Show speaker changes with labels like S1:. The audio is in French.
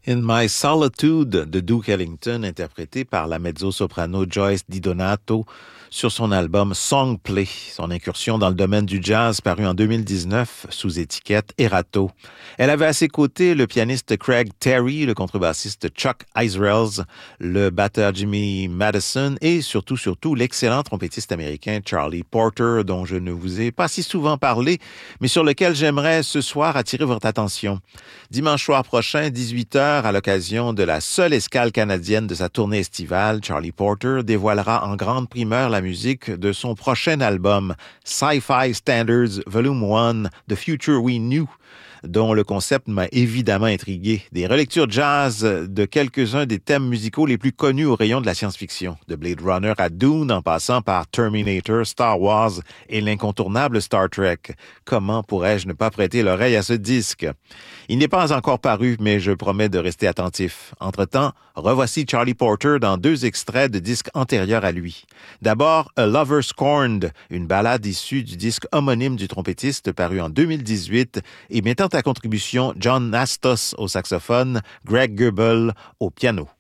S1: In My Solitude de Duke Ellington, interprété par la mezzo-soprano Joyce DiDonato sur son album Songplay, son incursion dans le domaine du jazz paru en 2019 sous étiquette Erato. Elle avait à ses côtés le pianiste Craig Terry, le contrebassiste Chuck Israels, le batteur Jimmy Madison et surtout l'excellent trompettiste américain Charlie Porter, dont je ne vous ai pas si souvent parlé, mais sur lequel j'aimerais ce soir attirer votre attention. Dimanche soir prochain, 18h, à l'occasion de la seule escale canadienne de sa tournée estivale, Charlie Porter dévoilera en grande primeur la musique de son prochain album, Sci-Fi Standards Volume 1, The Future We Knew, dont le concept m'a évidemment intrigué. Des relectures jazz de quelques-uns des thèmes musicaux les plus connus au rayon de la science-fiction, de Blade Runner à Dune, en passant par Terminator, Star Wars et l'incontournable Star Trek. Comment pourrais-je ne pas prêter l'oreille à ce disque? Il n'est pas encore paru, mais je promets de rester attentif. Entre-temps, revoici Charlie Porter dans 2 extraits de disques antérieurs à lui. D'abord, A Lover Scorned, une ballade issue du disque homonyme du trompettiste paru en 2018 et mettant à contribution John Nastos au saxophone, Greg Goebel au piano.